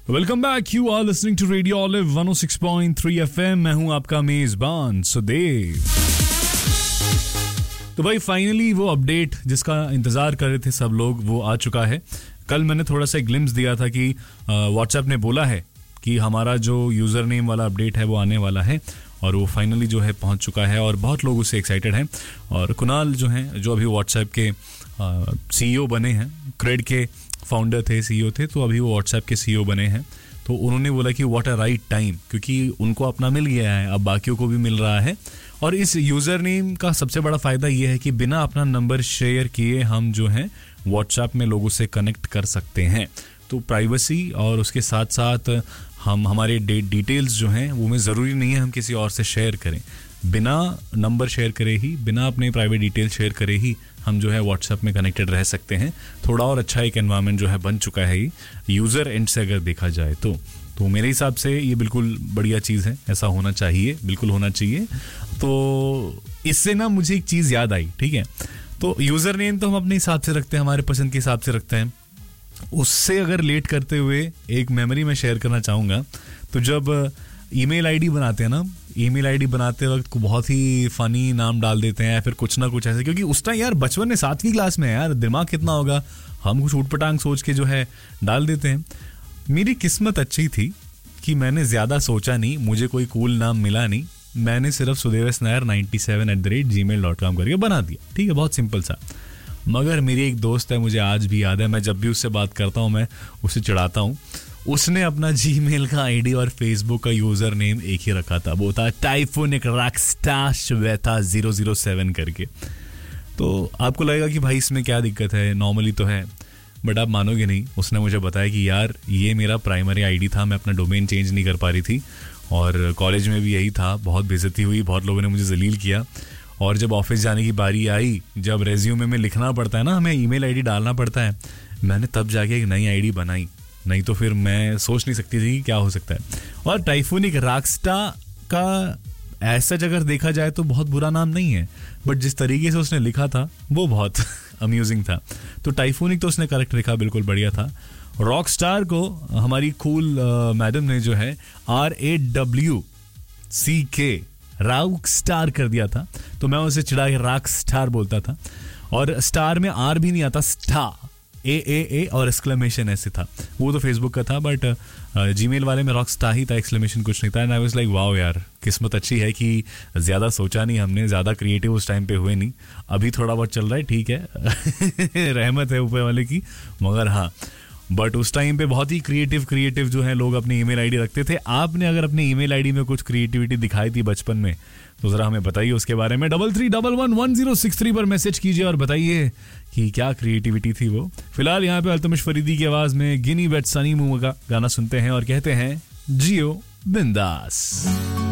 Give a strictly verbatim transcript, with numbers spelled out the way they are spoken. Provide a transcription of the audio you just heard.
Welcome back, you are listening to radio olive one O six point three FM. मैं हूं आपका मेजबान सुदेव। तो भाई फाइनली वो अपडेट जिसका इंतजार कर रहे थे सब लोग, वो आ चुका है। कल मैंने थोड़ा सा ग्लिम्स दिया था कि व्हाट्सएप ने बोला है कि हमारा जो यूजर नेम वाला अपडेट है वो आने वाला है, और वो फाइनली जो है पहुंच चुका है और बहुत लोग उससे एक्साइटेड हैं। और कुणाल जो हैं, जो अभी व्हाट्सएप के सीईओ बने हैं, क्रेड के फाउंडर थे, सीईओ थे, तो अभी वो व्हाट्सएप के सीईओ बने हैं। तो उन्होंने बोला कि व्हाट अ राइट टाइम, क्योंकि उनको अपना मिल गया है, अब बाकियों को भी मिल रहा है। और इस यूज़र नेम का सबसे बड़ा फ़ायदा ये है कि बिना अपना नंबर शेयर किए हम जो है व्हाट्सएप में लोगों से कनेक्ट कर सकते हैं। तो प्राइवेसी और उसके साथ साथ हम हमारे डे डिटेल्स जो हैं वो में ज़रूरी नहीं है हम किसी और से शेयर करें। बिना नंबर शेयर करे ही, बिना अपने प्राइवेट डिटेल शेयर करे ही हम जो है व्हाट्सएप में कनेक्टेड रह सकते हैं। थोड़ा और अच्छा एक एनवायरनमेंट जो है बन चुका है ये यूज़र एंड से अगर देखा जाए तो तो मेरे हिसाब से ये बिल्कुल बढ़िया चीज़ है, ऐसा होना चाहिए, बिल्कुल होना चाहिए। तो इससे ना मुझे एक चीज़ याद आई, ठीक है। तो यूज़र नेम तो हम अपने हिसाब से रखते हैं, हमारे पसंद के हिसाब से रखते हैं। उससे अगर लेट करते हुए एक मेमोरी में शेयर करना चाहूँगा, तो जब ईमेल आईडी बनाते हैं ना, ईमेल आईडी बनाते वक्त को बहुत ही फनी नाम डाल देते हैं या फिर कुछ ना कुछ ऐसे, क्योंकि उस टाइम यार बचपन में सातवीं क्लास में यार दिमाग कितना होगा, हम कुछ ऊटपटांग सोच के जो है डाल देते हैं। मेरी किस्मत अच्छी थी कि मैंने ज़्यादा सोचा नहीं, मुझे कोई कूल नाम मिला नहीं, मैंने सिर्फ Sudev S Nair ninety seven at the rate ji mail dot com करके बना दिया, ठीक है, बहुत सिंपल सा। मगर मेरी एक दोस्त है, मुझे आज भी याद है, मैं जब भी उससे बात करता हूँ मैं उसे चिढ़ाता हूँ। उसने अपना जीमेल का आईडी और फेसबुक का यूज़र नेम एक ही रखा था, वो था टाइफोनिक Rockstar Shweta zero zero seven करके। तो आपको लगेगा कि भाई इसमें क्या दिक्कत है, नॉर्मली तो है, बट आप मानोगे नहीं। उसने मुझे बताया कि यार ये मेरा प्राइमरी आईडी था, मैं अपना डोमेन चेंज नहीं कर पा रही थी, और कॉलेज में भी यही था, बहुत बेइज्जती हुई, बहुत लोगों ने मुझे जलील किया। और जब ऑफिस जाने की बारी आई, जब रेज्यूमे में लिखना पड़ता है ना, हमें ईमेल आईडी डालना पड़ता है, मैंने तब जाके एक नई आईडी बनाई, नहीं तो फिर मैं सोच नहीं सकती थी कि क्या हो सकता है। और टाइफोनिक रॉकस्टार का ऐसा अगर देखा जाए तो बहुत बुरा नाम नहीं है, बट जिस तरीके से उसने लिखा था वो बहुत अम्यूजिंग था। तो टाइफोनिक तो उसने करेक्ट लिखा, बिल्कुल बढ़िया था। रॉक स्टार को हमारी कूल मैडम ने जो है आर ए डब्ल्यू सी के रॉक स्टार कर दिया था, तो मैं उसे चिढ़ा के रॉक स्टार बोलता था। और स्टार में आर भी नहीं आता, स्टार ए ए ए और एक्सक्लेमेशन ऐसे था। वो तो फेसबुक का था, बट जीमेल वाले में रॉक स्टार ही था, एक्सक्लेमेशन कुछ नहीं था। And I was like wow यार, किस्मत अच्छी है कि ज़्यादा सोचा नहीं हमने, ज़्यादा क्रिएटिव उस टाइम पे हुए नहीं। अभी थोड़ा बहुत चल रहा है, ठीक है रहमत है ऊपर वाले की, मगर हाँ, बट उस टाइम पे बहुत ही क्रिएटिव क्रिएटिव जो है लोग अपनी ईमेल आईडी रखते थे। आपने अगर अपनी ईमेल आईडी में कुछ क्रिएटिविटी दिखाई थी बचपन में तो ज़रा हमें बताइए उसके बारे में। Double three double one one zero six three पर मैसेज कीजिए और बताइए कि क्या क्रिएटिविटी थी वो। फिलहाल यहाँ पे अल्तमिश फरीदी की आवाज़ में गिनी बेट सनी मूव का गाना सुनते हैं और कहते हैं जियो बिंदास।